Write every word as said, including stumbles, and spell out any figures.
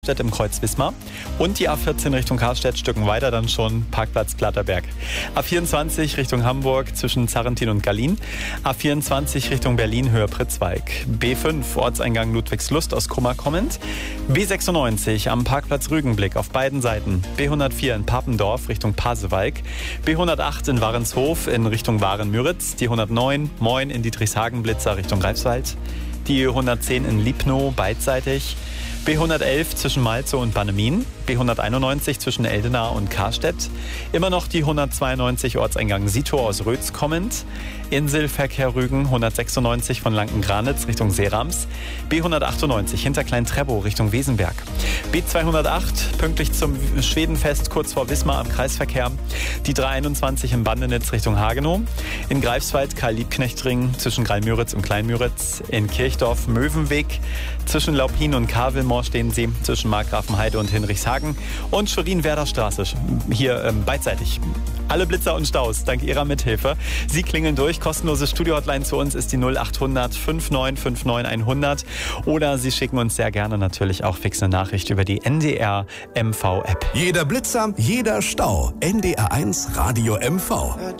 Im Kreuz Wismar und die A vierzehn Richtung Karstedt, Stücken weiter dann schon Parkplatz Platterberg. A vierundzwanzig Richtung Hamburg zwischen Zarrentin und Gallien. A vierundzwanzig Richtung Berlin Höhe Pritzwalk. B fünf Ortseingang Ludwigslust aus Kummer kommend. B sechsundneunzig am Parkplatz Rügenblick auf beiden Seiten. B hundertvier in Papendorf Richtung Pasewalk. B hundertacht in Warenshof in Richtung Waren-Müritz. Die hundertneun Moin in Dietrichshagen-Blitzer Richtung Greifswald. Die hundertzehn in Liebnow beidseitig. B hundertelf zwischen Malzow und Bannemin, B hunderteinundneunzig zwischen Eldena und Karstedt, immer noch die hundertzweiundneunzig Ortseingang Sitow aus Rötz kommend, Inselverkehr Rügen hundertsechsundneunzig von Lanken-Granitz Richtung Seerams, B hundertachtundneunzig hinter Klein-Trebow Richtung Wesenberg, B zweihundertacht pünktlich zum Schwedenfest kurz vor Wismar am Kreisverkehr, die dreihunderteinundzwanzig in Bandenitz Richtung Hagenow, in Greifswald Karl-Liebknecht-Ring zwischen Greilmüritz und Kleinmüritz, in Kirchdorf Möwenweg zwischen Laupin und Kavelmoor stehen sie zwischen Markgrafenheide und Hinrichshagen und Schwerin-Werder-Straße hier ähm, beidseitig. Alle Blitzer und Staus dank Ihrer Mithilfe. Sie klingeln durch. Kostenlose Studio-Hotline zu uns ist die null achthundert neunundfünfzig neunundfünfzig hundert oder Sie schicken uns sehr gerne natürlich auch fixe Nachricht über die N D R M V App. Jeder Blitzer, jeder Stau. N D R eins Radio M V.